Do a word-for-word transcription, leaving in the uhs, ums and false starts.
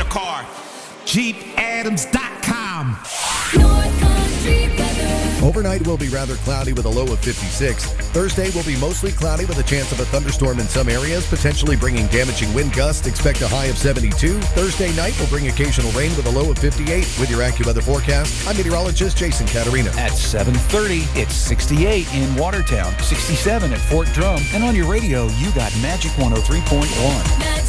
car. Jeep Adams dot com. North Country weather. Overnight will be rather cloudy with a low of fifty-six. Thursday will be mostly cloudy with a chance of a thunderstorm in some areas, potentially bringing damaging wind gusts. Expect a high of seventy-two. Thursday night will bring occasional rain with a low of fifty-eight. With your AccuWeather forecast, I'm meteorologist Jason Caterina. At seven thirty, it's sixty-eight in Watertown, sixty-seven at Fort Drum, and on your radio, you got Magic one oh three point one. Magic